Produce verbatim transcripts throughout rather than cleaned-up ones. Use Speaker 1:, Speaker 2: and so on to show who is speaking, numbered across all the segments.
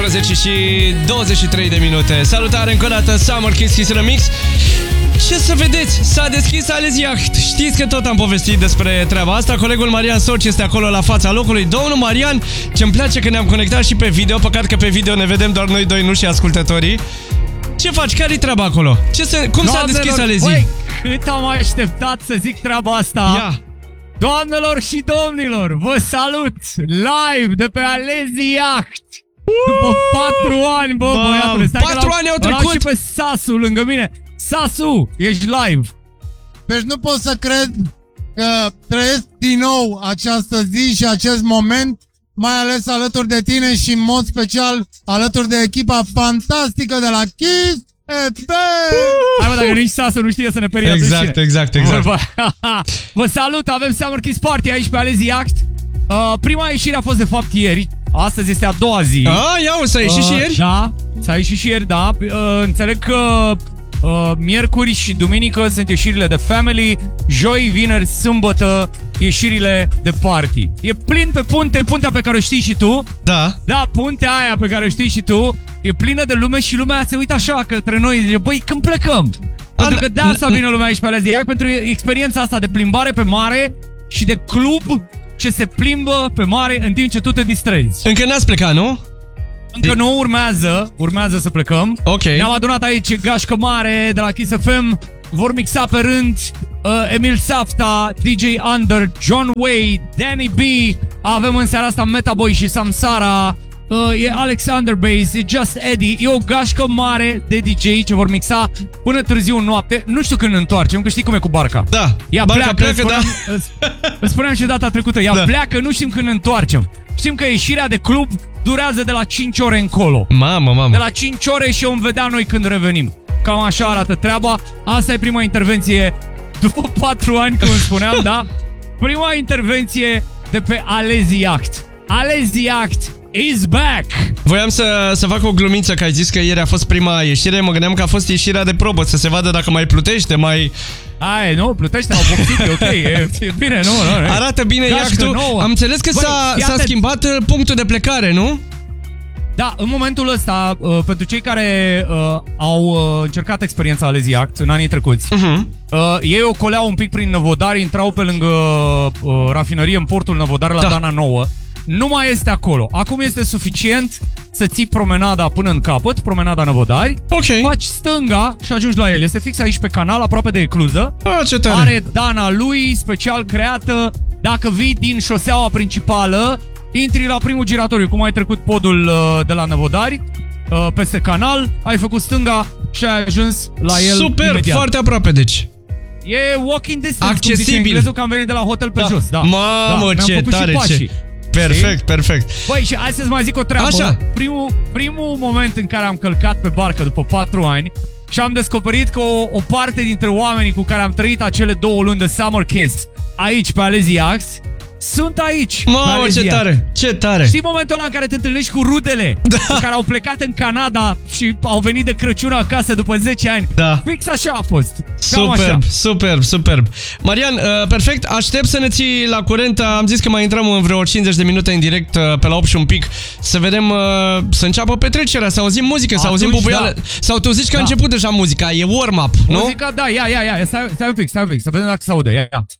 Speaker 1: unsprezece și douăzeci și trei de minute. Salutare încă o dată, Summer Kiss Kiss Remix. Ce să vedeți, s-a deschis Ales Yacht. Știți că tot am povestit despre treaba asta. Colegul Marian Soci este acolo la fața locului. Domnul Marian, ce-mi place că ne-am conectat și pe video. Păcat că pe video ne vedem doar noi doi, nu și ascultătorii. Ce faci? Care-i treaba acolo? Ce se... Cum s-a deschis Ales Yacht?
Speaker 2: Cât am așteptat să zic treaba asta.
Speaker 1: Ia.
Speaker 2: Doamnelor și domnilor, vă salut live de pe Ales Yacht. După patru ani, bă, băiatule.
Speaker 1: Patru ani au trecut.
Speaker 2: Și pe Sasu lângă mine. Sasu, ești live.
Speaker 3: Deci nu pot să cred că trăiesc din nou această zi și acest moment, mai ales alături de tine și în mod special alături de echipa fantastică de la Kiss F M.
Speaker 2: Hai mă, dacă nici Sasu nu știe să ne perie.
Speaker 1: Exact, exact, exact.
Speaker 2: Vă salut, avem Summer Kiss Party aici pe Ales Yacht. uh, Prima ieșire a fost de fapt ieri. Astăzi este a doua zi.
Speaker 1: Ah, ia, s-a ieșit uh, și ieri?
Speaker 2: Da, s-a ieșit și ieri, da. uh, Înțeleg că uh, miercuri și duminică sunt ieșirile de family. Joi, vineri, sâmbătă ieșirile de party. E plin pe punte, puntea pe care o știi și tu.
Speaker 1: Da.
Speaker 2: Da, puntea aia pe care o știi și tu. E plină de lume și lumea se uită așa către noi. Zice, băi, când plecăm? Pentru că de asta vine lumea aici pe Ales Yacht, pentru experiența asta de plimbare pe mare și de club ce se plimbă pe mare în timp ce tu te distrezi.
Speaker 1: Încă n-ați plecat, nu?
Speaker 2: Încă nu, urmează, urmează să plecăm.
Speaker 1: Ok.
Speaker 2: Ne-am adunat aici gașcă mare de la Kiss F M. Vor mixa pe rând uh, Emil Safta, D J Under, John Wade, Danny B. Avem în seara asta Metaboy și Samsara. Uh, e Alexander Bass, e Just Eddie. E o gașcă mare de D J ce vor mixa până târziu în noapte. Nu știu când ne întoarcem, că știi cum e cu barca.
Speaker 1: Da,
Speaker 2: ea
Speaker 1: barca
Speaker 2: pleacă,
Speaker 1: pleacă,
Speaker 2: spuneam,
Speaker 1: da.
Speaker 2: Îți spuneam și data trecută. Ea da. pleacă, nu știm când ne întoarcem. Știm că ieșirea de club durează de la cinci ore încolo.
Speaker 1: Mamă, mamă.
Speaker 2: De la cinci ore și vom vedea noi când revenim. Cam așa arată treaba. Asta e prima intervenție după patru ani, cum spuneam, da? Prima intervenție de pe Ales Yacht. Ales Yacht is back!
Speaker 1: Voiam să, să fac o glumiță, că ai zis că ieri a fost prima ieșire. Mă gândeam că a fost ieșirea de probă, să se vadă dacă mai plutește, mai...
Speaker 2: Ai, nu, plutește, au bocsit, e ok, e, e bine, nu, nu,
Speaker 1: arată bine iachtul. Am înțeles că s-a schimbat punctul de plecare, nu?
Speaker 2: Da, în momentul ăsta, uh, pentru cei care uh, au uh, încercat experiența Ales Yacht în anii trecuți, uh-huh. uh, ei ocoleau un pic prin Năvodari, intrau pe lângă uh, rafinărie în portul Năvodari la da. Dana Nouă. Nu mai este acolo. Acum este suficient să ții promenada până în capăt, promenada Năvodari,
Speaker 1: okay.
Speaker 2: faci stânga și ajungi la el. Este fix aici pe canal, aproape de ecluză.
Speaker 1: Ah, ce tare.
Speaker 2: Are Dana lui, special creată. Dacă vii din șoseaua principală, intri la primul giratoriu, cum ai trecut podul uh, de la Năvodari, uh, peste canal, ai făcut stânga și ai ajuns la el
Speaker 1: super,
Speaker 2: imediat.
Speaker 1: Foarte aproape, deci.
Speaker 2: E walking distance,
Speaker 1: accesibil.
Speaker 2: Cum zice, că am venit de la hotel pe
Speaker 1: da.
Speaker 2: jos. Da.
Speaker 1: Mamă,
Speaker 2: da,
Speaker 1: ce tare, ce... Perfect, perfect.
Speaker 2: Băi, și hai să-ți mai zic o treabă.
Speaker 1: Așa.
Speaker 2: Primul, primul moment în care am călcat pe barcă după patru ani și am descoperit că o, o parte dintre oamenii cu care am trăit acele două luni de Summer Kiss aici pe Ales Yacht sunt aici.
Speaker 1: Mamă, ce tare, ce tare.
Speaker 2: Știi momentul ăla în care te întâlnești cu rudele da. care au plecat în Canada și au venit de Crăciun acasă după zece ani? Da. Fix așa a fost.
Speaker 1: Superb, așa. superb, superb. Marian, uh, perfect, aștept să ne ții la curent. Am zis că mai intrăm în vreo cincizeci de minute în direct uh, pe la opt și un pic, să vedem, uh, să înceapă petrecerea, să auzim muzică, Atunci, să auzim bubuială. Da. Sau tu zici că da. a început deja muzica, e warm-up, nu?
Speaker 2: Muzica, da, ia, ia, ia, stai, stai un pic, stai un pic, să vedem dacă se aude, ia, ia.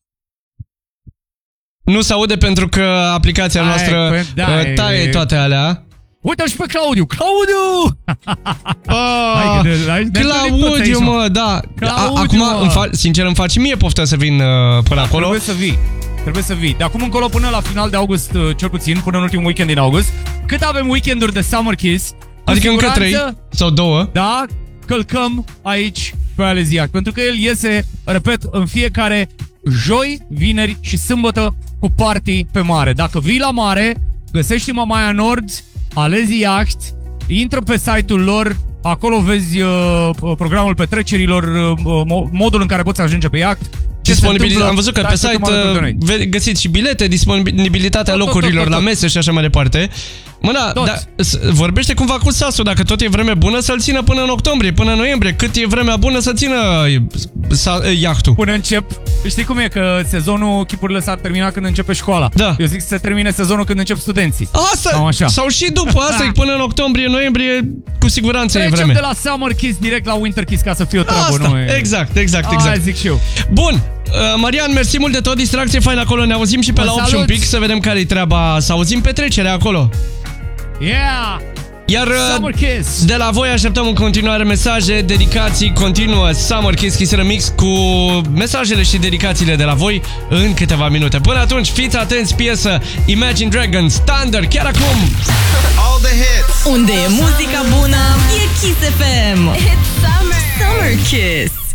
Speaker 1: Nu se aude pentru că aplicația Hai, noastră pe, da, taie e, toate alea.
Speaker 2: Uite-l și pe Claudiu! Claudiu!
Speaker 1: Oh, Hai, Claudiu, mă, da. Claudiu, Acum, mă. Îmi fa sincer, îmi faci mie poftă să vin uh, până da, acolo.
Speaker 2: Trebuie să vii. Trebuie să vii. De acum încolo până la final de august, uh, cel puțin, până în ultimul weekend din august, cât avem weekenduri de Summer Kiss,
Speaker 1: adică încă trei sau două.
Speaker 2: Da, călcăm aici pe Ales Yacht. Pentru că el iese, repet, în fiecare joi, vineri și sâmbătă cu party pe mare. Dacă vii la mare, găsești Mamaia Nord, Ales Yacht, intră pe site-ul lor, acolo vezi uh, programul petrecerilor, uh, modul în care poți ajunge pe yacht.
Speaker 1: Disponibil, am văzut că pe site uh, găsiți și bilete, disponibilitatea tot, locurilor tot, tot, tot, tot. la mese și așa mai departe. Mâna,
Speaker 2: Tot.
Speaker 1: da, s- vorbește cumva cu Sasu, dacă tot e vreme bună să-l țină până în octombrie, până în noiembrie. Cât e vremea bună să țină sa, iahtul?
Speaker 2: Până încep, știi cum e, că sezonul chipurile s-ar termina când începe școala.
Speaker 1: Da.
Speaker 2: Eu zic să se termine sezonul când încep studenții.
Speaker 1: Asta,
Speaker 2: Sau așa.
Speaker 1: sau și după asta, e până în octombrie, noiembrie, cu siguranță
Speaker 2: Trecem
Speaker 1: e vreme.
Speaker 2: de la Summer Kiss direct la Winter Kiss ca să fie o treabă.
Speaker 1: Asta,
Speaker 2: nu e...
Speaker 1: exact, exact, exact.
Speaker 2: Aia zic și eu.
Speaker 1: Bun, uh, Marian, mersi mult de tot, distracție faină acolo, ne auzim și pe
Speaker 2: Vă
Speaker 1: la opt și un
Speaker 2: salut.
Speaker 1: pic să vedem care-i treaba, să auzim petrecerea acolo.
Speaker 2: Yeah!
Speaker 1: Iar uh,
Speaker 2: Summer Kiss!
Speaker 1: de la voi așteptăm în continuare mesaje, dedicații, continuă Summer Kiss Kiss Remix cu mesajele și dedicațiile de la voi în câteva minute. Până atunci, fiți atenți, piesă Imagine Dragons, Thunder, chiar acum!
Speaker 4: All the hits.
Speaker 5: Unde e muzica bună, e Kiss F M. It's summer. Summer Kiss.